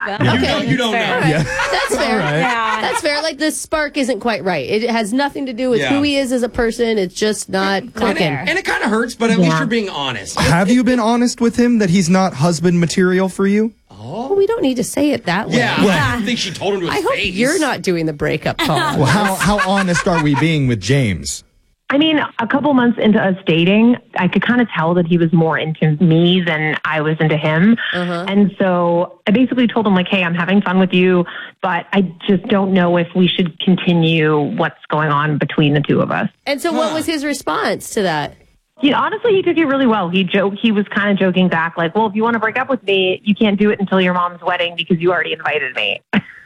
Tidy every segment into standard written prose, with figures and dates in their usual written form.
You don't know. Yeah. That's fair. Right. Yeah. That's fair. Like the spark isn't quite right. It has nothing to do with who he is as a person. It's just not clicking. And it kind of hurts, but at least you're being honest. Have you been honest with him that he's not husband material for you? Well, we don't need to say it that way. Yeah, I don't think she told him to his I hope face. you're not doing the breakup call. Well, how honest are we being with James? I mean, a couple months into us dating, I could kind of tell that he was more into me than I was into him. And so I basically told him, like, hey, I'm having fun with you, but I just don't know if we should continue what's going on between the two of us. And so what was his response to that? Honestly, he took it really well. He was kind of joking back, like, well, if you want to break up with me, you can't do it until your mom's wedding because you already invited me.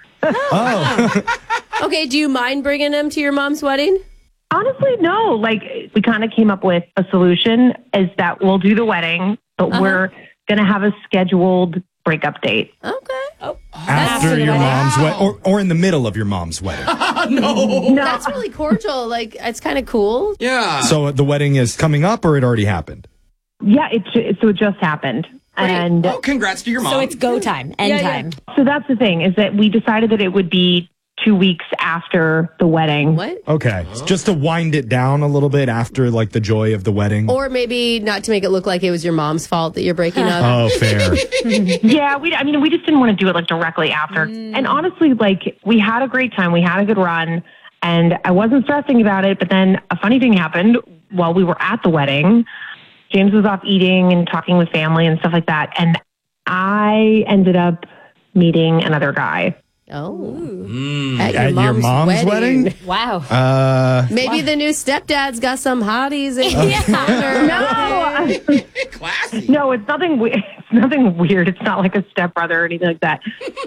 Okay, do you mind bringing him to your mom's wedding? Honestly, no. Like, we kind of came up with a solution is that we'll do the wedding, but we're going to have a scheduled breakup date. Okay. After your mom's wedding, or in the middle of your mom's wedding. No. That's really cordial. Like, it's kind of cool. Yeah. So the wedding is coming up, or it already happened? Yeah, it just happened. And Oh, congrats to your mom. So it's go time, end time. so that's the thing is that we decided that it would be 2 weeks after the wedding. What? Okay. Just to wind it down a little bit after, like, the joy of the wedding. Or maybe not to make it look like it was your mom's fault that you're breaking up. Oh, fair. Yeah, we just didn't want to do it like directly after. And honestly, like, we had a great time. We had a good run and I wasn't stressing about it. But then a funny thing happened while we were at the wedding. James was off eating and talking with family and stuff like that. And I ended up meeting another guy. Oh. At your mom's wedding? Wow. Maybe the new stepdad's got some hotties in No, classy. no, it's nothing. It's nothing weird. It's not like a stepbrother or anything like that.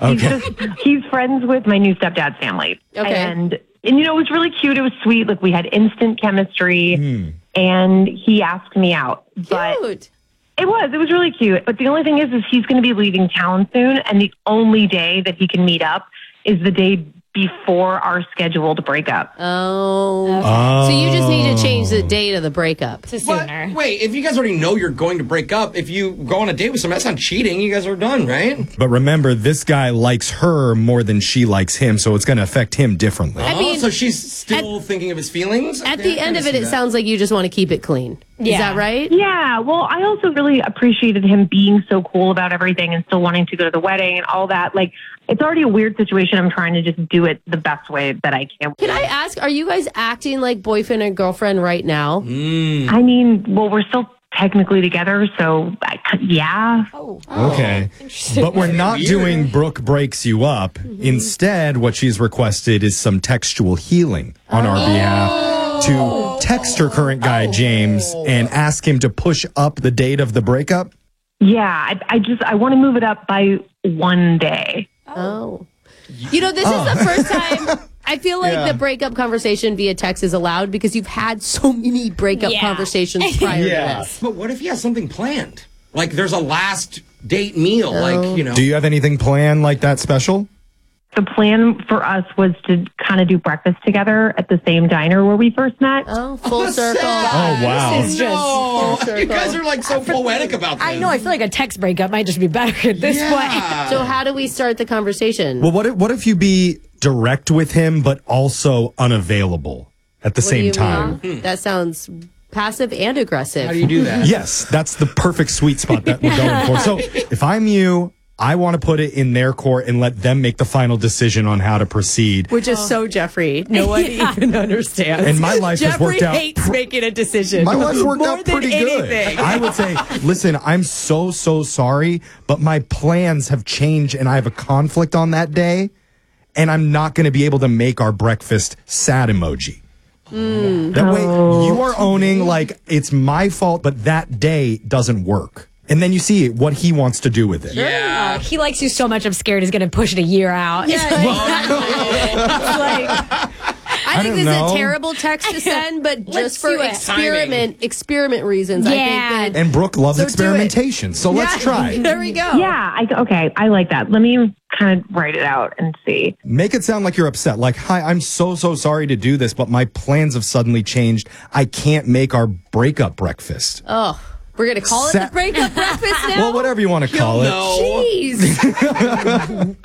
He's friends with my new stepdad's family. Okay. And it was really cute. It was sweet. Like, we had instant chemistry, and he asked me out. But Cute. it was really cute. But the only thing is he's going to be leaving town soon, and the only day that he can meet up is the day before our scheduled breakup. Oh. So you just need to change the date of the breakup. To But sooner. wait, if you guys already know you're going to break up, if you go on a date with someone, that's not cheating. You guys are done, right? But remember, this guy likes her more than she likes him, so it's going to affect him differently. I mean, so she's still thinking of his feelings? At the end of it, it sounds like you just want to keep it clean. Is Yeah. that right? Yeah, well, I also really appreciated him being so cool about everything and still wanting to go to the wedding and all that. Like, it's already a weird situation. I'm trying to just do it the best way that I can. Can I ask, are you guys acting like boyfriend and girlfriend right now? I mean, well, we're still technically together, so yeah. Okay. But we're not doing Brooke Breaks You Up. Instead, what she's requested is some textual healing on our behalf to text her current guy, James, and ask him to push up the date of the breakup. Yeah, I want to move it up by 1 day. Oh. This is the first time I feel like the breakup conversation via text is allowed because you've had so many breakup conversations prior to this. But what if he has something planned? Like there's a last date meal, Do you have anything planned like that special? The plan for us was to kind of do breakfast together at the same diner where we first met. Oh, full circle. Oh, wow. This is just No, circle. you guys are like so poetic about this. I know. I feel like a text breakup might just be better at this point. So how do we start the conversation? Well, what if you be direct with him, but also unavailable at the What do same you time? mean? That sounds passive and aggressive. How do you do that? Yes, that's the perfect sweet spot that we're going for. So if I'm you, I want to put it in their court and let them make the final decision on how to proceed. Which is so Jeffrey. No one even understands. And my life has worked out. Jeffrey hates making a decision. My life's worked more out than pretty anything. good. I would say, listen, I'm so sorry, but my plans have changed and I have a conflict on that day, and I'm not going to be able to make our breakfast sad emoji. That way, you are owning, like, it's my fault, but that day doesn't work. And then you see what he wants to do with it. Yeah. He likes you so much, I'm scared he's going to push it a year out. Yeah, I think don't this know. is a terrible text to send, but just for do it. experiment reasons. Yeah. I think that And Brooke loves So do it. experimentation. So let's try. There we go. Yeah, okay, I like that. Let me kind of write it out and see. Make it sound like you're upset. Like, hi, I'm so sorry to do this, but my plans have suddenly changed. I can't make our breakup breakfast. Oh, we're going to call it the breakup breakfast now? Well, whatever you want to call it. No. Jeez.